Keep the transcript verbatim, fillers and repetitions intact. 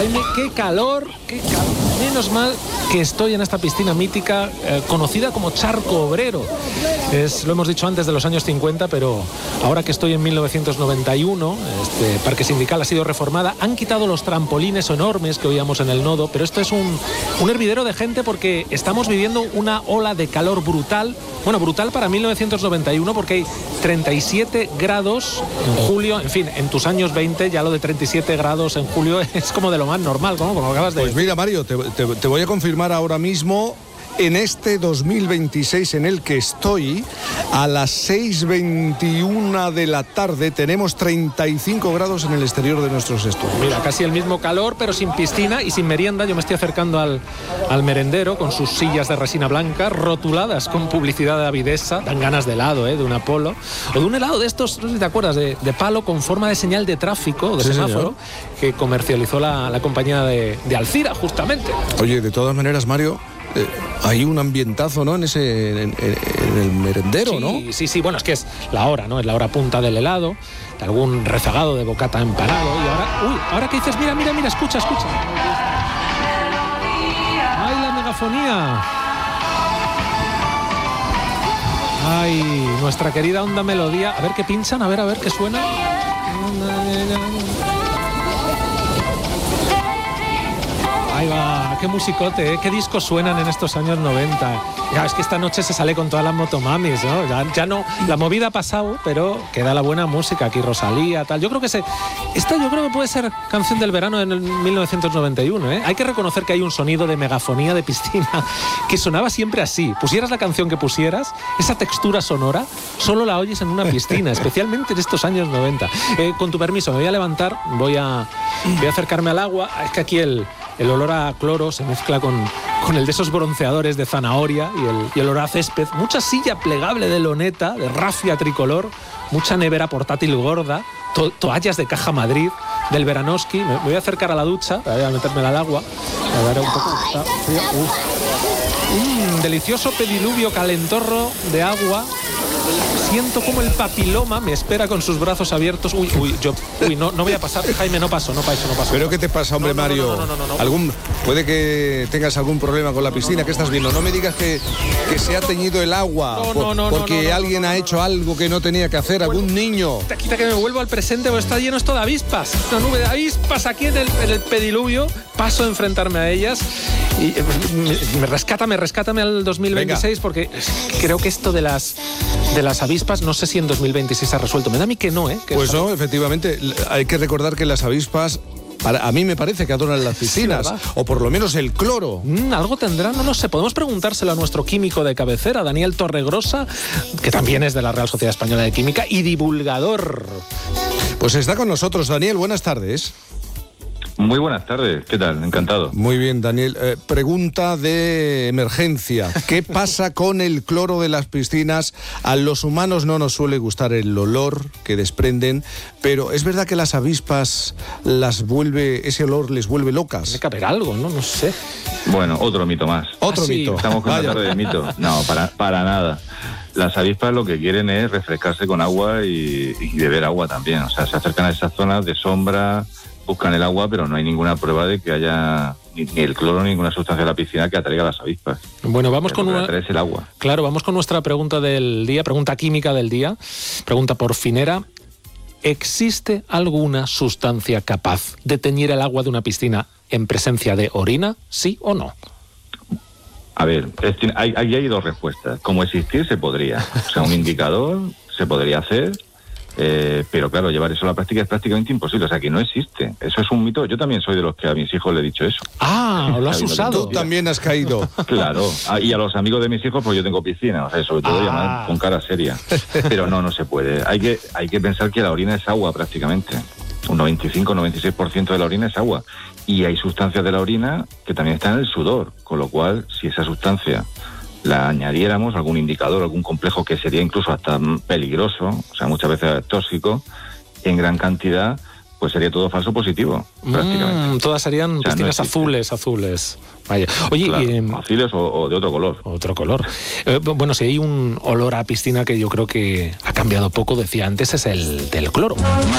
Jaime, qué calor, qué calor. Menos mal que estoy en esta piscina mítica eh, conocida como Charco Obrero. Es, lo hemos dicho antes, de los años cincuenta, pero ahora que estoy en mil novecientos noventa y uno, este parque sindical ha sido reformada. Han quitado los trampolines enormes que oíamos en el nodo, pero esto es un, un hervidero de gente porque estamos viviendo una ola de calor brutal. Bueno, brutal para mil novecientos noventa y uno porque hay treinta y siete grados en julio. En fin, en tus años veinte ya lo de treinta y siete grados en julio es como de lo más normal, ¿no? Como acabas de Pues mira, Mario, te, te, te voy a confirmar ahora mismo. En este dos mil veintiséis en el que estoy, a las seis veintiuno de la tarde, tenemos treinta y cinco grados en el exterior de nuestros estudios. Mira, casi el mismo calor, pero sin piscina y sin merienda. Yo me estoy acercando al, al merendero con sus sillas de resina blanca, rotuladas con publicidad de Avidesa. Dan ganas de helado, ¿eh? De un Apolo. O de un helado de estos, no sé si te acuerdas, de, de palo con forma de señal de tráfico, o de sí, semáforo, señor, que comercializó la, la compañía de, de Alcira, justamente. Oye, de todas maneras, Mario... Eh, hay un ambientazo, ¿no? En ese en, en el merendero, sí, ¿no? Sí, sí, bueno, es que es la hora, ¿no? Es la hora punta del helado, de algún rezagado de bocata empanado. Y ahora, uy, ahora que dices, mira, mira, mira, escucha, escucha. ¡Ay, la megafonía! ¡Ay, nuestra querida Onda Melodía! A ver qué pinchan, a ver, a ver qué suena. Ahí va, qué musicote, ¿eh? Qué discos suenan en estos años noventa. Ya, es que esta noche se sale con todas las motomamis, ¿no? Ya, ya no, la movida ha pasado, pero queda la buena música, aquí Rosalía, tal. Yo creo que se, esta yo creo que puede ser canción del verano en el mil novecientos noventa y uno, ¿eh? Hay que reconocer que hay un sonido de megafonía de piscina que sonaba siempre así. Pusieras la canción que pusieras, esa textura sonora, solo la oyes en una piscina, especialmente en estos años noventa. Eh, con tu permiso, me voy a levantar, voy a, voy a acercarme al agua. Es que aquí el... El olor a cloro se mezcla con, con el de esos bronceadores de zanahoria y el, y el olor a césped. Mucha silla plegable de loneta, de rafia tricolor, mucha nevera portátil gorda, to, toallas de Caja Madrid, del Veranoski. Me voy a acercar a la ducha, voy a meterme al agua. A ver un poco, está frío. Un delicioso pediluvio calentorro de agua. Siento como el papiloma me espera con sus brazos abiertos. Uy, uy, yo, uy, no, no voy a pasar, Jaime, no paso, no paso, no paso. ¿Pero qué te pasa, hombre, no, no, Mario? No, no, no, no, no, no. ¿Algún, puede que tengas algún problema con la piscina? No, no, no, ¿Qué estás viendo? No me digas que, que se ha teñido el agua no, por, no, no, porque no, no, no, alguien no, no, ha hecho algo que no tenía que hacer, algún bueno, niño. Quita, quita que me vuelvo al presente, porque está lleno esto de avispas. Una nube de avispas aquí en el, en el pediluvio. Paso a enfrentarme a ellas. Y eh, me, me rescátame, rescátame al dos mil veintiséis. Venga. Porque creo que esto de las, de las avispas, no sé si en dos mil veintiséis se ha resuelto. Me da a mí que no, ¿eh? Que pues no, efectivamente. Hay que recordar que las avispas, para, a mí me parece que adoran las piscinas, sí, o por lo menos el cloro. Mm, algo tendrá, no lo sé. Podemos preguntárselo a nuestro químico de cabecera, Daniel Torregrosa, que también es de la Real Sociedad Española de Química y divulgador. Pues está con nosotros. Daniel, buenas tardes. Muy buenas tardes, ¿qué tal? Encantado. Muy bien, Daniel. Eh, pregunta de emergencia. ¿Qué pasa con el cloro de las piscinas? A los humanos no nos suele gustar el olor que desprenden, pero es verdad que las avispas las vuelve, ese olor les vuelve locas. Tiene que haber algo, ¿no? No sé. Bueno, otro mito más. Otro ah, sí. mito. Estamos con una tarde de mito. No, para, para nada. Las avispas lo que quieren es refrescarse con agua y, y beber agua también. O sea, se acercan a esas zonas de sombra, buscan el agua, pero no hay ninguna prueba de que haya ni, ni el cloro ni ninguna sustancia de la piscina que atraiga a las avispas. Bueno, vamos con una... es el agua. Claro, vamos con nuestra pregunta del día, pregunta química del día, pregunta por Finera. ¿Existe alguna sustancia capaz de teñir el agua de una piscina en presencia de orina, sí o no? A ver, es, hay, hay, hay dos respuestas. Como existir se podría. O sea, un indicador se podría hacer. Eh, pero claro, llevar eso a la práctica es prácticamente imposible, o sea que no existe. Eso es un mito. Yo también soy de los que a mis hijos le he dicho eso. Ah, lo has usado. Tú también has caído. Claro, y a los amigos de mis hijos, pues yo tengo piscina, o sea, sobre todo ah. llamar con cara seria. Pero no, no se puede. Hay que, hay que pensar que la orina es agua prácticamente. Un noventa y cinco noventa y seis por ciento de la orina es agua. Y hay sustancias de la orina que también están en el sudor, con lo cual, si esa sustancia la añadiéramos, algún indicador, algún complejo que sería incluso hasta peligroso, o sea, muchas veces tóxico, en gran cantidad, pues sería todo falso positivo, mm, prácticamente. Todas serían o sea, piscinas no azules, azules. Vaya. Oye, claro, eh, azules o, o de otro color. Otro color. Eh, bueno, si hay un olor a piscina que yo creo que ha cambiado poco, decía antes, es el del cloro.